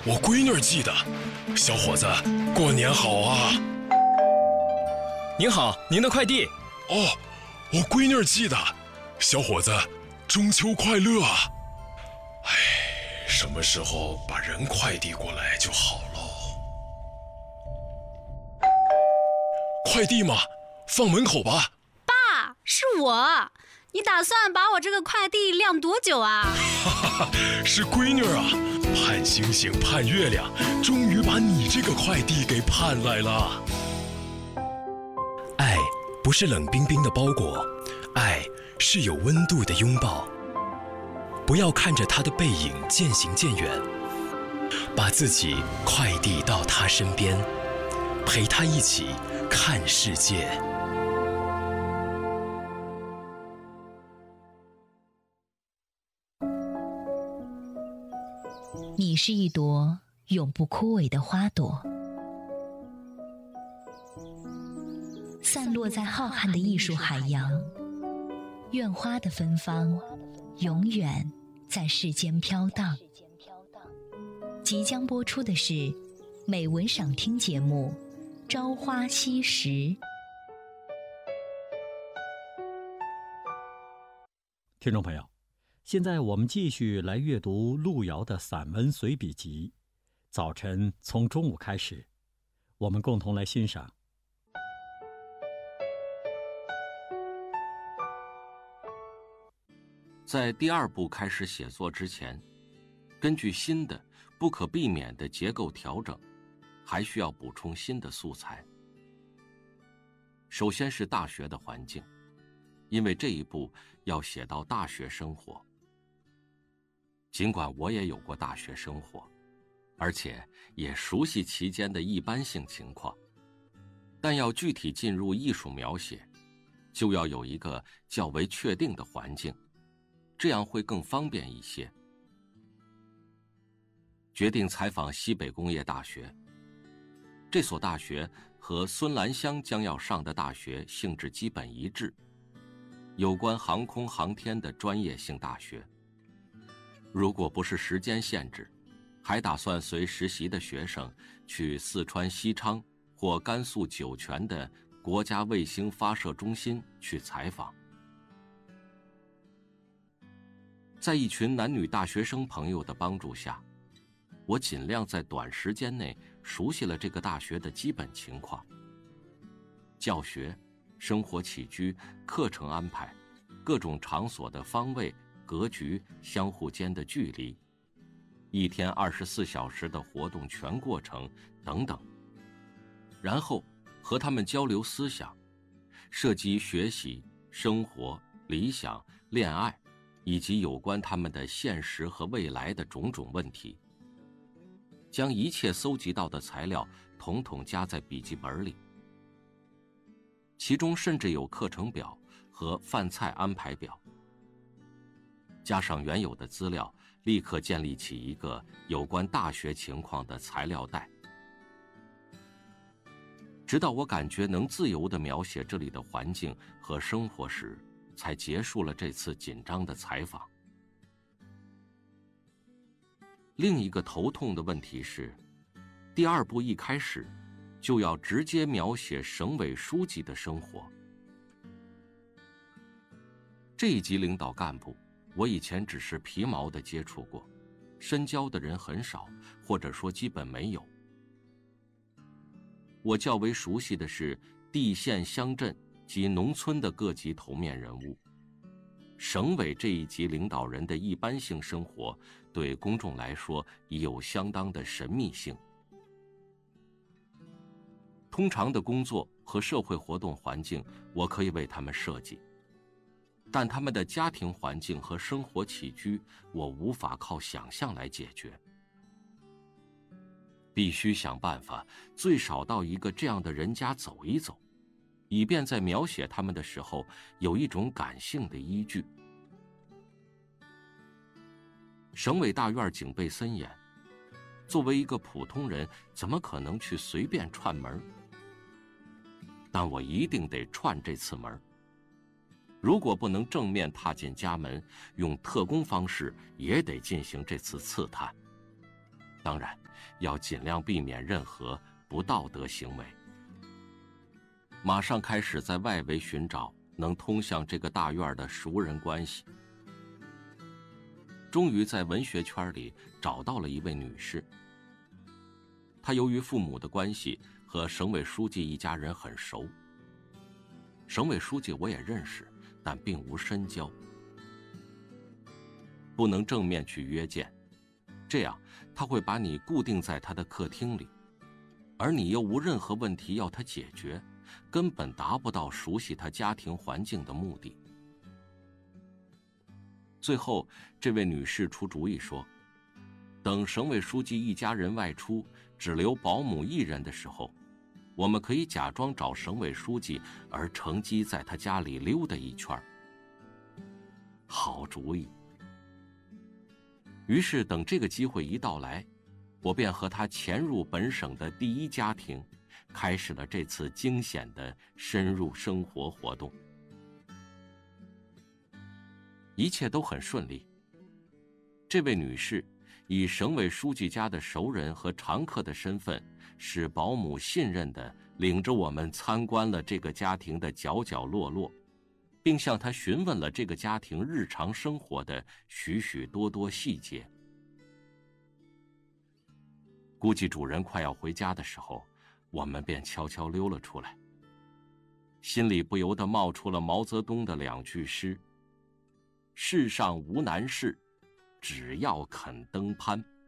我闺女寄的。小伙子，过年好啊！ 您好，您的快递。 哦，我闺女寄的。小伙子，中秋快乐啊！哎，什么时候把人快递过来就好喽。快递嘛，放门口吧。 爸，是我。你打算把我这个快递晾多久啊？ 是闺女啊，盼星星盼月亮，终于把你这个快递给盼来了。 爱不是冷冰冰的包裹，爱是有温度的拥抱。不要看着他的背影渐行渐远，把自己快递到他身边，陪他一起看世界。 你是一朵永不枯萎的花朵，散落在浩瀚的艺术海洋。愿花的芬芳永远在世间飘荡。即将播出的是美文赏听节目《朝花夕拾》。 听众朋友，现在我们继续来阅读路遥的散文随笔集。早晨从中午开始，我们共同来欣赏。 在第二部开始写作之前，根据新的不可避免的结构调整，还需要补充新的素材。首先是大学的环境，因为这一部要写到大学生活。尽管我也有过大学生活，而且也熟悉其间的一般性情况，但要具体进入艺术描写，就要有一个较为确定的环境，这样会更方便一些。决定采访西北工业大学。这所大学和孙兰香将要上的大学性质基本一致，有关航空航天的专业性大学。如果不是时间限制，还打算随实习的学生去四川西昌或甘肃酒泉的国家卫星发射中心去采访。在一群男女大学生朋友的帮助下，我尽量在短时间内熟悉了这个大学的基本情况。教学、生活起居、课程安排、各种场所的方位、格局、相互间的距离，一天24小时的活动全过程等等，然后和他们交流思想，涉及学习、生活、理想、恋爱，以及有关他们的现实和未来的种种问题，将一切搜集到的材料统统加在笔记本里，其中甚至有课程表和饭菜安排表。加上原有的资料，立刻建立起一个有关大学情况的材料袋。直到我感觉能自由地描写这里的环境和生活时，才结束了这次紧张的采访。另一个头痛的问题是，第二部一开始就要直接描写省委书记的生活。这一级领导干部，我以前只是皮毛地接触过，深交的人很少，或者说基本没有。我较为熟悉的是地县乡镇及农村的各级头面人物。省委这一级领导人的一般性生活，对公众来说已有相当的神秘性。通常的工作和社会活动环境，我可以为他们设计，但他们的家庭环境和生活起居，我无法靠想象来解决。必须想办法，最少到一个这样的人家走一走，以便在描写他们的时候有一种感性的依据。省委大院警备森严，作为一个普通人，怎么可能去随便串门？但我一定得串这次门。如果不能正面踏进家门，用特工方式也得进行这次刺探。 当然，要尽量避免任何不道德行为。马上开始在外围寻找能通向这个大院的熟人关系。终于在文学圈里找到了一位女士。她由于父母的关系和省委书记一家人很熟。省委书记我也认识，但并无深交，不能正面去约见，这样他会把你固定在他的客厅里，而你又无任何问题要他解决，根本达不到熟悉他家庭环境的目的。最后，这位女士出主意说，等省委书记一家人外出，只留保姆一人的时候，我们可以假装找省委书记，而乘机在他家里溜达一圈。好主意。于是等这个机会一到来，我便和他潜入本省的第一家庭，开始了这次惊险的深入生活活动。一切都很顺利。这位女士以省委书记家的熟人和常客的身份，使保姆信任地领着我们参观了这个家庭的角角落落，并向他询问了这个家庭日常生活的许许多多细节。估计主人快要回家的时候，我们便悄悄溜了出来，心里不由得冒出了毛泽东的2句诗：世上无难事，只要肯登攀。